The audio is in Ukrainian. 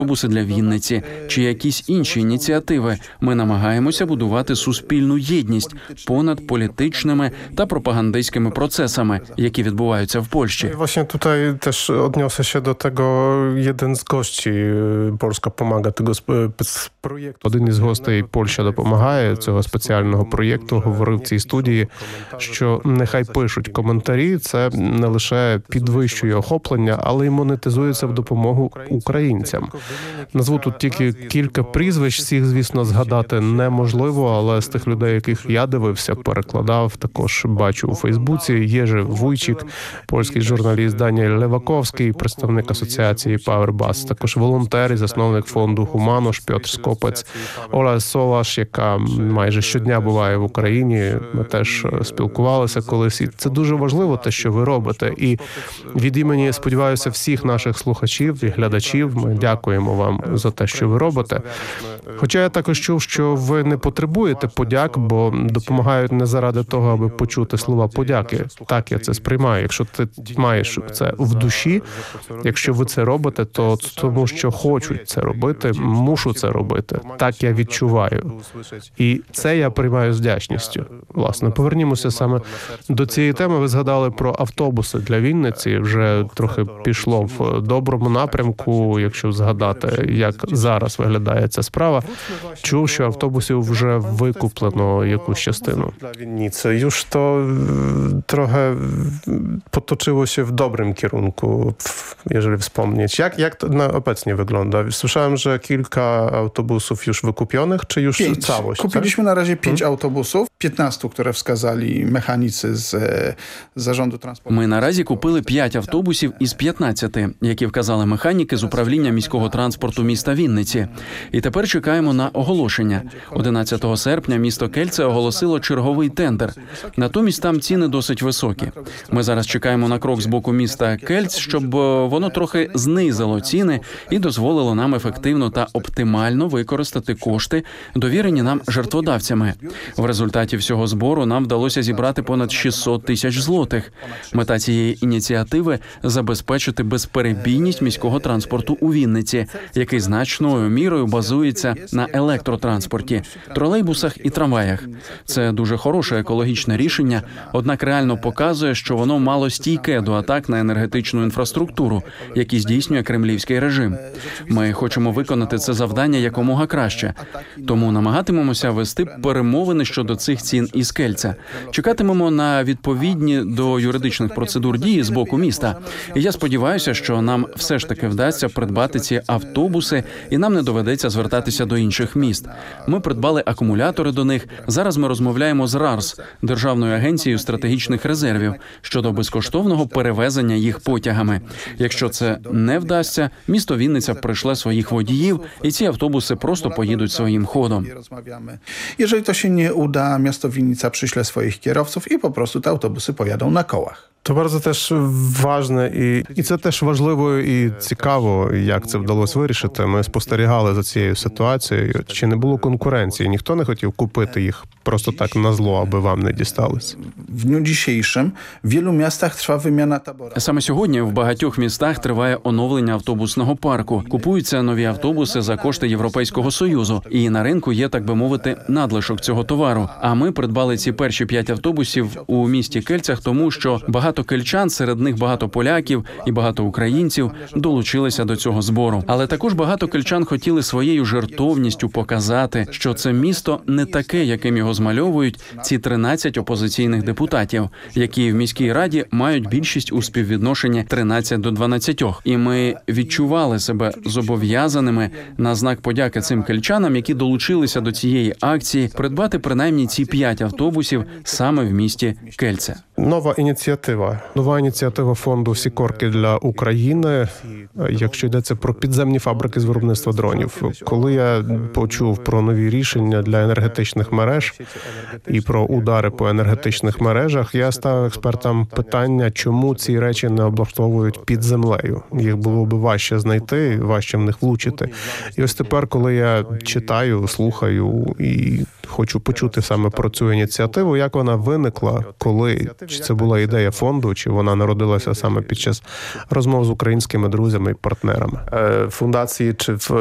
автобуси для Вінниці чи якісь інші ініціативи. Ми намагаємося будувати суспільну єдність понад політичними та пропагандистськими процесами, які відбуваються в Польщі. Właśnie tutaj też odniosę się do tego, jeden z gości Polska pomaga tego projektu. Один із гостей Польща допомагає цього спеціального проєкту говорив в цій студії, що нехай пишуть коментарі, це не лише підвищує охоплення, але й монетизується в допомогу українцям. Назву тут тільки кілька прізвищ, всіх, звісно, згадати неможливо, але з тих людей, яких я дивився, перекладав, також бачу у Фейсбуці, Єжи Вуйчик, польський журналіст Даніель Леваковський, представник асоціації Powerbus, також волонтер і засновник фонду «Гуманош» Пьотр Скопець, Оля Солаш, яка майже щодня буває в Україні, ми теж спілкувалися колись, і це дуже важливо те, що ви робите. І від імені, сподіваюся, всіх наших слухачів і глядачів ми дякуємо вам за те, що ви робите. Хоча я також чув, що ви не потребуєте подяк, бо допомагають не заради того, аби почути слова подяки. Так я це сприймаю. Якщо ти маєш це в душі, якщо ви це робите, то тому, що хочуть це робити, мушу це робити. Так я відчуваю. І це я приймаю з вдячністю. Власне, повернімося саме до цієї теми. Ви згадали про автобуси для Вінниці. Вже трохи пішло в доброму напрямку, якщо згадати, як зараз виглядає ця справа. Чув, що автобусів вже викуплено якусь частину. Dla Winnicy. Już to trochę potoczyło się w dobrym kierunku, jeżeli wspomnieć. Jak to obecnie wygląda? Słyszałem, że kilka autobusów już wykupionych, czy już 5. całość? Kupiliśmy na razie 5 autobusów, 15, które wskazali mechanicy z Zarządu Transportu. Ми наразі купили 5 автобусів із 15, які вказали механіки з управління міського транспорту міста Вінниці. І тепер чекаємо на оголошення. 11 серпня місто Кельце оголосило черговий тендер. Натомість там ціни досить високі. Ми зараз чекаємо на крок з боку міста Кельц, щоб воно трохи знизило ціни і дозволило нам ефективно та оптимально використати кошти, довірені нам жертводавцями. В результаті всього збору нам вдалося зібрати понад 600 тисяч злотих. Мета цієї ініціативи – забезпечити безперебійність міського транспорту у Вінниці, який значною мірою базується на електротранспорті, тролейбусах і трамваях. Це дуже хороше екологічне рішення, однак реально показує, що воно мало стійке до атак на енергетичну інфраструктуру, які здійснює кремлівський режим. Ми хочемо виконати це завдання якомога краще. Тому намагатимемося вести перемовини щодо цих цін із Кельця. Чекатимемо на відповідні до юридичних процедур дії з боку міста. І я сподіваюся, що нам все ж таки вдасться придбати ці автобуси, і нам не доведеться звертатися до інших міст. Ми придбали акумулятори до них. Зараз ми розмовляємо з РАРС, Державною агенцією стратегічних резервів, щодо безкоштовного перевезення їх потягами. Якщо це не вдасться, місто Вінниця пришле своїх водіїв, і ці автобуси просто поїдуть своїм ходом. Jeżeli to się nie uda, miasto Winnica przyśle swoich kierowców i po prostu te autobusy pojadą na kołach. То bardzo теж важне і це теж важливо і цікаво, як це вдалося вирішити. Ми спостерігали за цією ситуацією. Чи не було конкуренції? Ніхто не хотів купити їх просто так на зло, аби вам не дісталось? W dniu dzisiejszym w wielu miastach trwa wymiana tabora. Саме сьогодні в багатьох містах триває оновлення автобусного парку. Купуються нові автобуси за кошти Європейського Союзу. І на ринку є, так би мовити, надлишок цього товару. А ми придбали ці перші 5 автобусів у місті Кельцях, тому що багато кельчан, серед них багато поляків і багато українців долучилися до цього збору. Але також багато кельчан хотіли своєю жертовністю показати, що це місто не таке, яким його змальовують ці 13 опозиційних депутатів, які в міській раді мають більшість у співвідношенні 13 до 12. І ми відчували себе зобов'язаними на знак подяки цим кельчанам, які долучилися до цієї акції, придбати принаймні ці 5 автобусів саме в місті Кельце. Нова ініціатива фонду «Сікорки для України», якщо йдеться про підземні фабрики з виробництва дронів. Коли я почув про нові рішення для енергетичних мереж і про удари по енергетичних мережах, я ставив експертам питання, чому ці речі не облаштовують під землею. Їх було би важче знайти, важче в них влучити. І ось тепер, коли я читаю, слухаю і хочу почути саме про цю ініціативу, як вона виникла, коли, чи це була ідея фонду, чи вона народилася саме під час розмов з українськими друзями і партнерами. Фундації чи в